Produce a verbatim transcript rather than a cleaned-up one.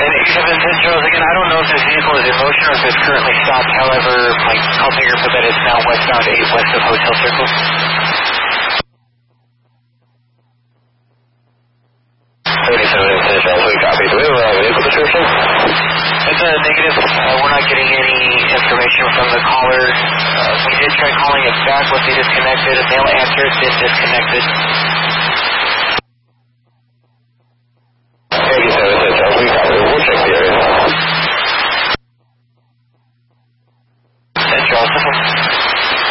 And eighty-seven ten Charles, again, I don't know if this vehicle is in motion or if it's currently stopped. However, my call taker put that it's now westbound eight west of Hotel Circle. eighty-seven ten Charles, we copy. Do we have a vehicle description? It's a negative. Uh, we're not getting any information from the caller. Uh, we did try calling it back. Was he disconnected? A male answer, it's been disconnected.